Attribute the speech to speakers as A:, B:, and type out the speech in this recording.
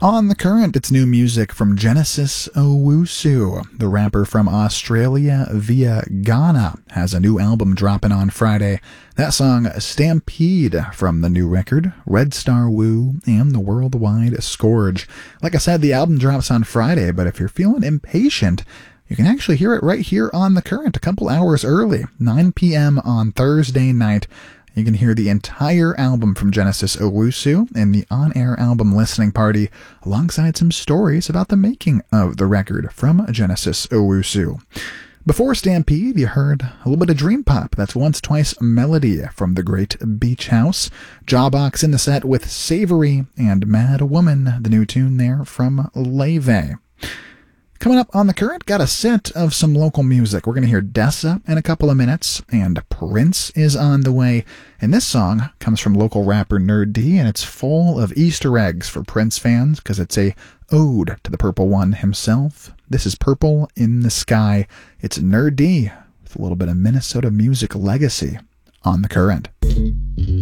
A: On the Current, it's new music from Genesis Owusu. The rapper from Australia via Ghana has a new album dropping on Friday. That song, Stampede, from the new record, Red Star Woo and the Worldwide Scourge. Like I said, the album drops on Friday, but if you're feeling impatient, you can actually hear it right here on The Current a couple hours early, 9 p.m. on Thursday night. You can hear the entire album from Genesis Owusu in the on-air album listening party, alongside some stories about the making of the record from Genesis Owusu. Before Stampede, you heard a little bit of Dream Pop. That's Once Twice Melody from the Great Beach House. Jawbox in the set with Savory and Mad Woman, the new tune there from Leve. Coming up on The Current, got a set of some local music. We're going to hear Dessa in a couple of minutes, and Prince is on the way. And this song comes from local rapper Nerd D, and it's full of Easter eggs for Prince fans because it's a ode to the Purple One himself. This is Purple in the Sky. It's Nerd D with a little bit of Minnesota music legacy on The Current.